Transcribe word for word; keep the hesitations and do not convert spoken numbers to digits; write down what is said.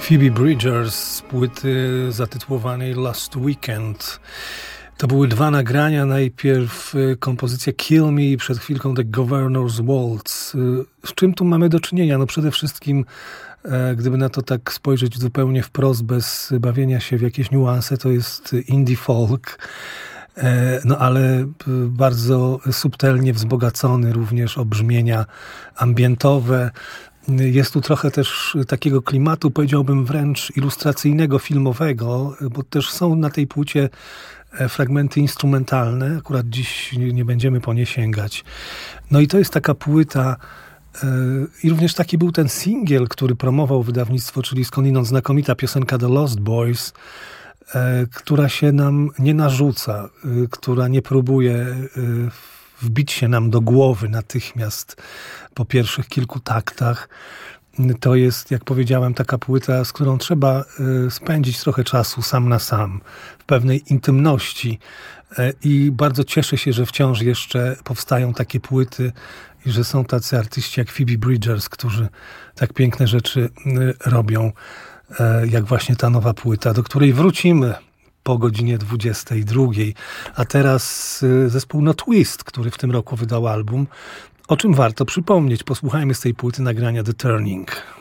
Phoebe Bridgers z płyty zatytułowanej Last Weekend. To były dwa nagrania, najpierw kompozycja Kill Me i przed chwilką The Governor's Waltz. Z czym tu mamy do czynienia? No przede wszystkim, gdyby na to tak spojrzeć zupełnie wprost, bez bawienia się w jakieś niuanse, to jest indie folk, no ale bardzo subtelnie wzbogacony również o brzmienia ambientowe. Jest tu trochę też takiego klimatu, powiedziałbym wręcz ilustracyjnego, filmowego, bo też są na tej płycie fragmenty instrumentalne. Akurat dziś nie będziemy po nie sięgać. No i to jest taka płyta i również taki był ten singiel, który promował wydawnictwo, czyli skądinąd znakomita piosenka The Lost Boys, która się nam nie narzuca, która nie próbuje wbić się nam do głowy natychmiast po pierwszych kilku taktach. To jest, jak powiedziałem, taka płyta, z którą trzeba spędzić trochę czasu sam na sam, w pewnej intymności. I bardzo cieszę się, że wciąż jeszcze powstają takie płyty i że są tacy artyści jak Phoebe Bridgers, którzy tak piękne rzeczy robią, jak właśnie ta nowa płyta, do której wrócimy po godzinie dwudziestej drugiej. A teraz zespół No Twist, który w tym roku wydał album, o czym warto przypomnieć. Posłuchajmy z tej płyty nagrania The Turning.